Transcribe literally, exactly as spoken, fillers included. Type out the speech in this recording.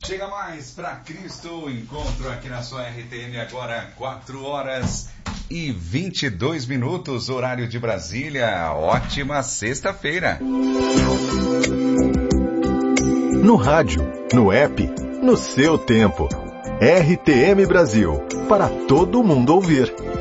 Chega mais para Cristo, encontro aqui na sua R T M agora, quatro horas e vinte e dois minutos, horário de Brasília. Ótima sexta-feira. No rádio, no app, no seu tempo. R T M Brasil, para todo mundo ouvir.